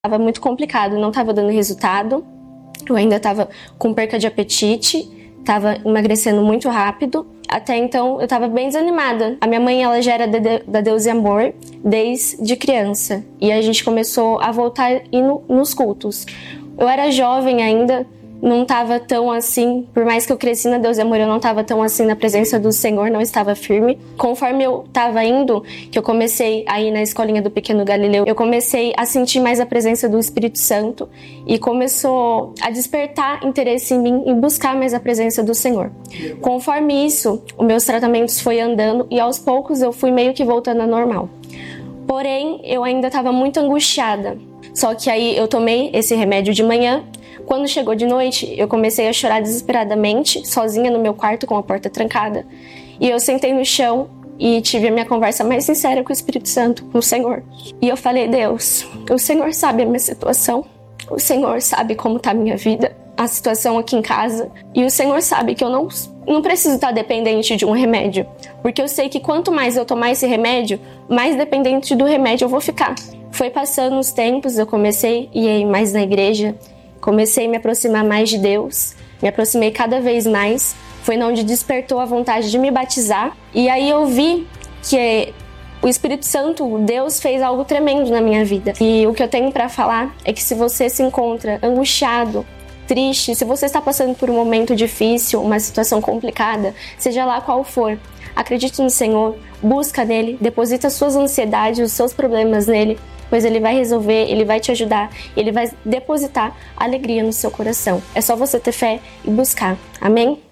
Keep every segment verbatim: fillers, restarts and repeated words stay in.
Tava muito complicado, não tava dando resultado. Eu ainda tava com perca de apetite, tava emagrecendo muito rápido. Até então eu tava bem desanimada. A minha mãe, ela já era da Deus e Amor desde criança. E a gente começou a voltar a ir no, nos cultos. Eu era jovem ainda, não estava tão assim, por mais que eu cresci na Deus e Amor, eu não estava tão assim na presença do Senhor, não estava firme. Conforme eu estava indo, que eu comecei a ir na escolinha do Pequeno Galileu, eu comecei a sentir mais a presença do Espírito Santo e começou a despertar interesse em mim em buscar mais a presença do Senhor. Conforme isso, os meus tratamentos foi andando e aos poucos eu fui meio que voltando ao normal. Porém, eu ainda estava muito angustiada. Só que aí eu tomei esse remédio de manhã. Quando chegou de noite, eu comecei a chorar desesperadamente, sozinha no meu quarto com a porta trancada. E eu sentei no chão e tive a minha conversa mais sincera com o Espírito Santo, com o Senhor. E eu falei: Deus, o Senhor sabe a minha situação, o Senhor sabe como está a minha vida, a situação aqui em casa. E o Senhor sabe que eu não, não preciso estar dependente de um remédio, porque eu sei que quanto mais eu tomar esse remédio, mais dependente do remédio eu vou ficar. Foi passando os tempos, eu comecei a ir mais na igreja, comecei a me aproximar mais de Deus, me aproximei cada vez mais. Foi onde despertou a vontade de me batizar. E aí eu vi que o Espírito Santo, Deus, fez algo tremendo na minha vida. E o que eu tenho para falar é que se você se encontra angustiado, triste, se você está passando por um momento difícil, uma situação complicada, seja lá qual for, acredite no Senhor, busca nele, deposita suas ansiedades, os seus problemas nele, pois ele vai resolver, ele vai te ajudar, ele vai depositar alegria no seu coração. É só você ter fé e buscar. Amém?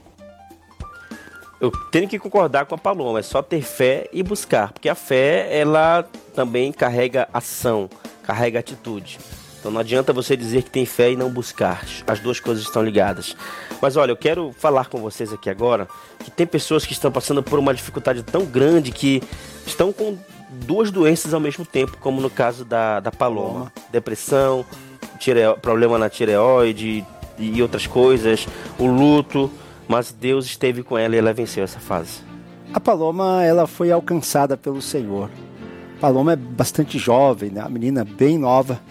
Eu tenho que concordar com a Paloma, é só ter fé e buscar, porque a fé, ela também carrega ação, carrega atitude. Então não adianta você dizer que tem fé e não buscar, as duas coisas estão ligadas. Mas olha, eu quero falar com vocês aqui agora que tem pessoas que estão passando por uma dificuldade tão grande que estão com duas doenças ao mesmo tempo, como no caso da, da Paloma. Depressão, tireo, problema na tireoide e outras coisas, o luto, mas Deus esteve com ela e ela venceu essa fase. A Paloma, ela foi alcançada pelo Senhor. A Paloma é bastante jovem, né? Uma menina bem nova,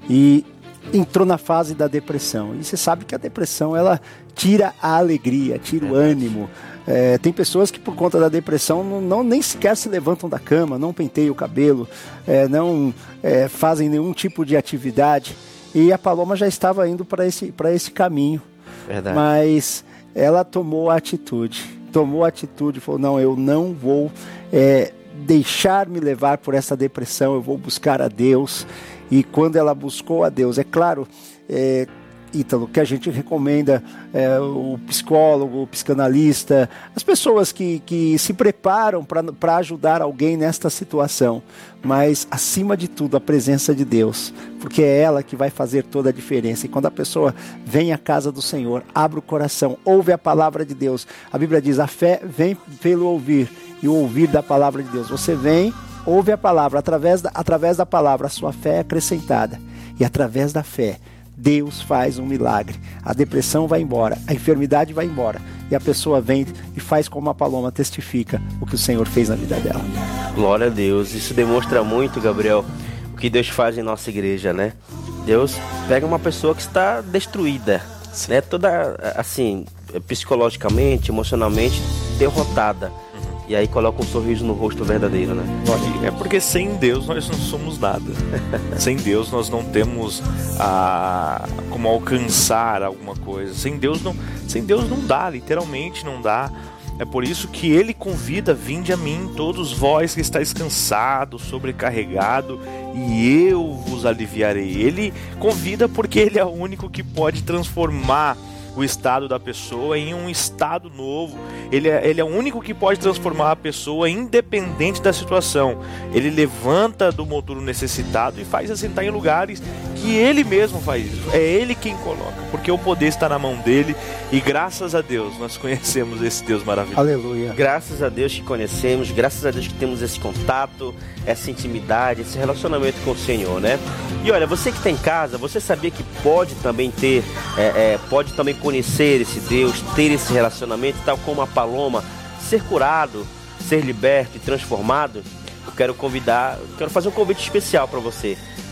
e entrou na fase da depressão. E você sabe que a depressão, ela tira a alegria, tira o ânimo. É, tem pessoas que por conta da depressão não, não, nem sequer se levantam da cama, não penteiam o cabelo, é, não é, fazem nenhum tipo de atividade. E a Paloma já estava indo para esse, para esse caminho. Verdade. Mas ela tomou a atitude. Tomou a atitude e falou: não, eu não vou é, deixar me levar por essa depressão, eu vou buscar a Deus. E quando ela buscou a Deus, é claro, é, Ítalo, que a gente recomenda é, o psicólogo, o psicanalista, as pessoas que, que se preparam para ajudar alguém nesta situação, mas acima de tudo a presença de Deus, porque é ela que vai fazer toda a diferença. E quando a pessoa vem à casa do Senhor, abre o coração, ouve a palavra de Deus, a Bíblia diz: a fé vem pelo ouvir, e o ouvir da palavra de Deus. Você vem, ouve a palavra, através da, através da palavra a sua fé é acrescentada, e através da fé Deus faz um milagre. A depressão vai embora, a enfermidade vai embora, e a pessoa vem e faz como a Paloma testifica o que o Senhor fez na vida dela. Glória a Deus, isso demonstra muito, Gabriel, o que Deus faz em nossa igreja, né? Deus pega uma pessoa que está destruída, né? Toda assim, psicologicamente, emocionalmente derrotada. E aí coloca um sorriso no rosto verdadeiro, né? É porque sem Deus nós não somos nada. Sem Deus nós não temos a, como alcançar alguma coisa. Sem Deus não, sem Deus não dá, literalmente não dá. É por isso que Ele convida: vinde a mim todos vós que estáis cansados, sobrecarregado, e eu vos aliviarei. Ele convida porque Ele é o único que pode transformar o estado da pessoa em um estado novo. Ele é, ele é o único que pode transformar a pessoa independente da situação. Ele levanta do monturo necessitado e faz assentar em lugares que Ele mesmo faz isso. É Ele quem coloca, porque o poder está na mão dEle, e graças a Deus nós conhecemos esse Deus maravilhoso. Aleluia. Graças a Deus que conhecemos, graças a Deus que temos esse contato, essa intimidade, esse relacionamento com o Senhor, né? E olha, você que está em casa, você sabia que pode também ter, é, é, pode também conhecer esse Deus, ter esse relacionamento, tal como a Paloma, ser curado, ser liberto e transformado? Eu quero convidar, quero fazer um convite especial para você.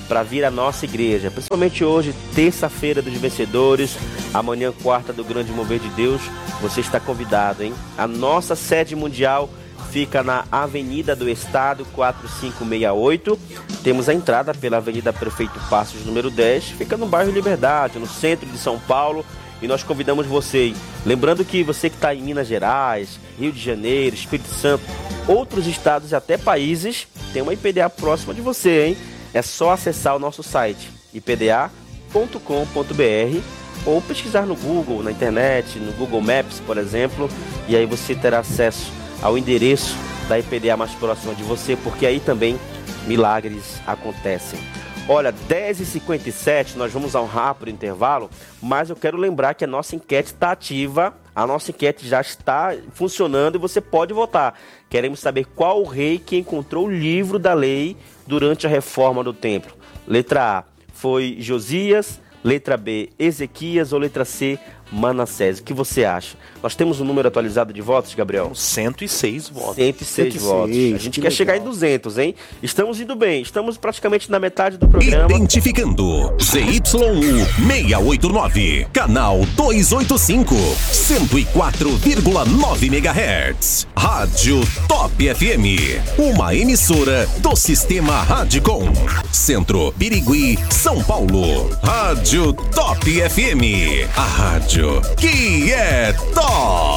para vir à nossa igreja, principalmente hoje, terça-feira dos vencedores, amanhã, quarta do grande mover de Deus, você está convidado, hein? A nossa sede mundial fica na Avenida do Estado, quatro cinco seis oito. Temos a entrada pela Avenida Prefeito Passos, número dez, fica no bairro Liberdade, no centro de São Paulo, e nós convidamos você. Lembrando que você que está em Minas Gerais, Rio de Janeiro, Espírito Santo, outros estados e até países, tem uma I P D A próxima de você, hein? É só acessar o nosso site, i p d a ponto com ponto b r, ou pesquisar no Google, na internet, no Google Maps, por exemplo, e aí você terá acesso ao endereço da I P D A mais próxima de você, porque aí também milagres acontecem. Olha, dez e cinquenta e sete, nós vamos a um rápido intervalo, mas eu quero lembrar que a nossa enquete está ativa, a nossa enquete já está funcionando e você pode votar. Queremos saber qual o rei que encontrou o livro da lei durante a reforma do templo. Letra A foi Josias, letra B, Ezequias ou letra C, Manassés. O que você acha? Nós temos um número atualizado de votos, Gabriel? cento e seis votos. cento e seis votos. A gente que quer legal. chegar em duzentos, hein? Estamos indo bem. Estamos praticamente na metade do programa. Identificando Z Y U seiscentos e oitenta e nove, canal duzentos e oitenta e cinco, cento e quatro vírgula nove megahertz. Rádio Top F M, uma emissora do Sistema Radicom. Centro, Birigui, São Paulo. Rádio Top F M, a rádio que é top.